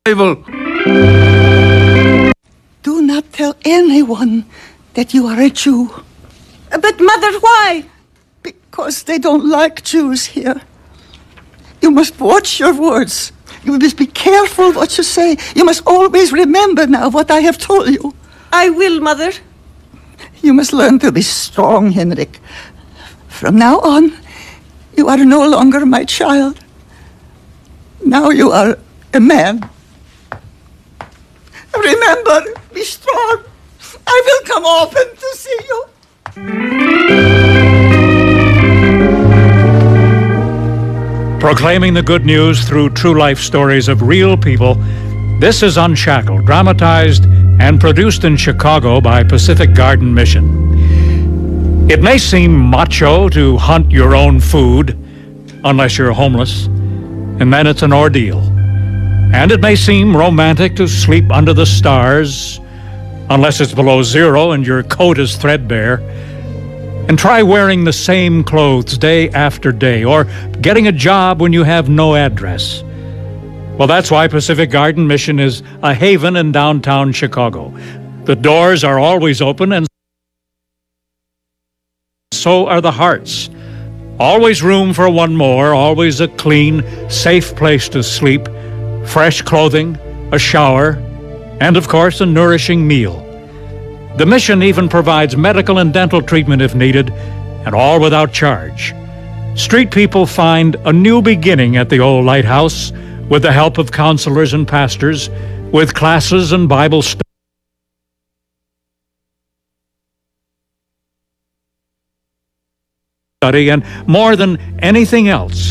Do not tell anyone that you are a Jew. But, Mother, why? Because they don't like Jews here. You must watch your words. You must be careful what you say. You must always remember now what I have told you. I will, Mother. You must learn to be strong, Henrik. From now on, you are no longer my child. Now you are a man. Remember, be strong. I will come often to see you. Proclaiming the good news through true life stories of real people, this is Unshackled, dramatized and produced in Chicago by Pacific Garden Mission. It may seem macho to hunt your own food, unless you're homeless, and then it's an ordeal. And it may seem romantic to sleep under the stars, unless it's below zero and your coat is threadbare. And try wearing the same clothes day after day, or getting a job when you have no address. Well, that's why Pacific Garden Mission is a haven in downtown Chicago. The doors are always open, and so are the hearts. Always room for one more, always a clean, safe place to sleep, fresh clothing, a shower, and of course a nourishing meal. The mission even provides medical and dental treatment if needed, and all without charge. Street people find a new beginning at the old lighthouse with the help of counselors and pastors, with classes and Bible study, and more than anything else,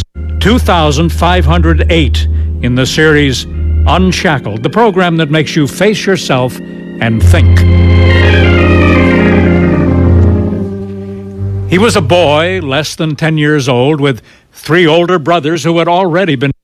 2,508 in the series Unshackled, the program that makes you face yourself and think. He was a boy, less than 10 years old, with 3 older brothers who had already been